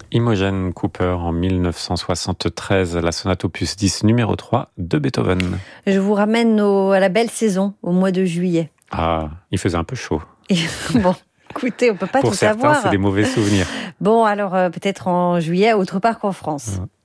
Imogen Cooper en 1973, la sonate opus 10 numéro 3 de Beethoven. Je vous ramène à la belle saison, au mois de juillet. Ah, il faisait un peu chaud. Bon, écoutez, on peut pas Pour tout certains, savoir. c'est des mauvais souvenirs. Bon, alors peut-être en juillet, autre part qu'en France.